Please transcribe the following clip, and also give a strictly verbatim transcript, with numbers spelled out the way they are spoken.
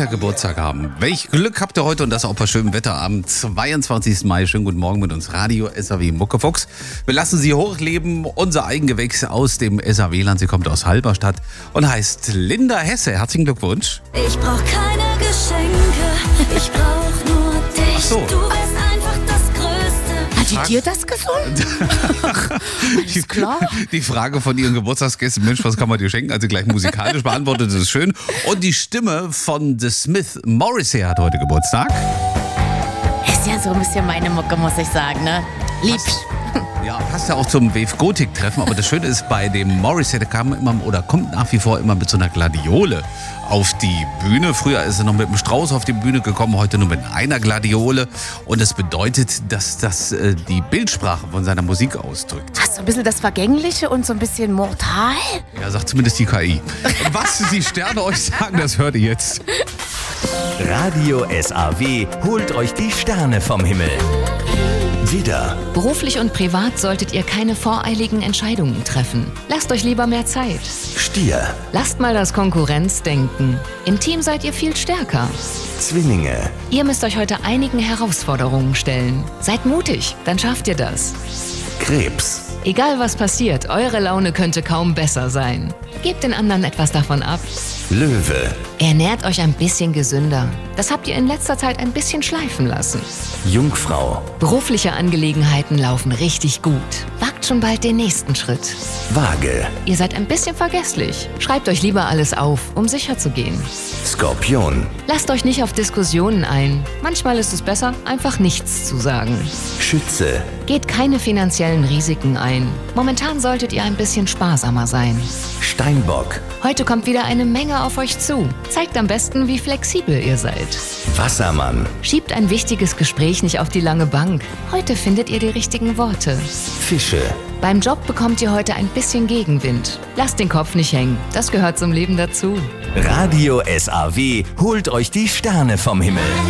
heute Geburtstag haben. Welch Glück habt ihr heute und das auch bei schönem Wetter am zweiundzwanzigsten Mai. Schönen guten Morgen mit uns Radio S A W Muckefuchs. Wir lassen Sie hochleben, unser Eigengewächs aus dem S A W-Land. Sie kommt aus Halberstadt und heißt Linda Hesse. Herzlichen Glückwunsch. Ich brauch keine Geschenke, ich brauch nur dich. Ach so. Du bist einfach das Größte. Hat die dir das gesungen? Ist klar. Die Frage von Ihren Geburtstagsgästen, Mensch, was kann man dir schenken? Also gleich musikalisch beantwortet, das ist schön. Und die Stimme von The Smith, Morrissey, hat heute Geburtstag. Ist ja so ein bisschen meine Mucke, muss ich sagen, ne? Lieb. Ja, passt ja auch zum Wave Gothic Treffen, aber das Schöne ist, bei dem Morrissey, der kam immer oder kommt nach wie vor immer mit so einer Gladiole auf die Bühne. Früher ist er noch mit einem Strauß auf die Bühne gekommen, heute nur mit einer Gladiole. Und das bedeutet, dass das äh, die Bildsprache von seiner Musik ausdrückt. Hast du ein bisschen das Vergängliche und so ein bisschen mortal? Ja, sagt zumindest die K I. Was die Sterne euch sagen, das hört ihr jetzt. Radio S A W holt euch die Sterne vom Himmel. Widder, Beruflich und privat solltet ihr keine voreiligen Entscheidungen treffen. Lasst euch lieber mehr Zeit. Stier, Lasst mal das Konkurrenzdenken. Im Team seid ihr viel stärker. Zwillinge, Ihr müsst euch heute einigen Herausforderungen stellen. Seid mutig, dann schafft ihr das. Krebs, Egal was passiert, eure Laune könnte kaum besser sein. Gebt den anderen etwas davon ab. Löwe, Ernährt euch ein bisschen gesünder. Das habt ihr in letzter Zeit ein bisschen schleifen lassen. Jungfrau, Berufliche Angelegenheiten laufen richtig gut. Wagt schon bald den nächsten Schritt. Waage, Ihr seid ein bisschen vergesslich. Schreibt euch lieber alles auf, um sicher zu gehen. Skorpion, Lasst euch nicht auf Diskussionen ein. Manchmal ist es besser, einfach nichts zu sagen. Schütze, Geht keine finanziellen Risiken ein. Momentan solltet ihr ein bisschen sparsamer sein. Steinbock, Heute kommt wieder eine Menge auf euch zu. Zeigt am besten, wie flexibel ihr seid. Wassermann, Schiebt ein wichtiges Gespräch nicht auf die lange Bank. Heute findet ihr die richtigen Worte. Fische, Beim Job bekommt ihr heute ein bisschen Gegenwind. Lasst den Kopf nicht hängen. Das gehört zum Leben dazu. Radio S A W holt euch die Sterne vom Himmel.